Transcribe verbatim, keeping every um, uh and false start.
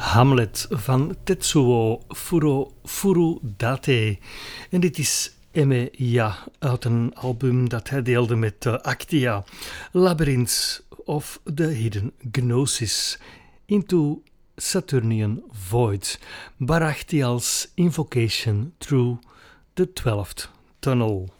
Hamlet van Tetsuo Furo Furudate. En dit is Emme Ja uit een album dat hij deelde met uh, Actia, Labyrinths of The Hidden Gnosis, Into Saturnian Void, Barachtial's Invocation Through the Twelfth Tunnel.